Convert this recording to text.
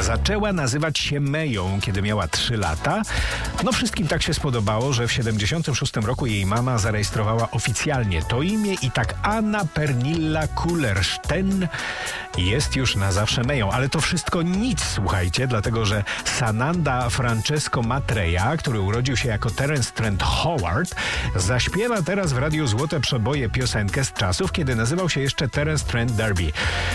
Zaczęła nazywać się Meją, kiedy miała 3 lata. No wszystkim tak się spodobało, że w 76 roku jej mama zarejestrowała oficjalnie to imię i tak Anna Pernilla Kullersten jest już na zawsze Meją. Ale to wszystko nic, słuchajcie, dlatego że Sananda Francesco Matreja, który urodził się jako Terence Trent Howard, zaśpiewa teraz w Radiu Złote Przeboje piosenkę z czasów, kiedy nazywał się jeszcze Terence Trent D'Arby.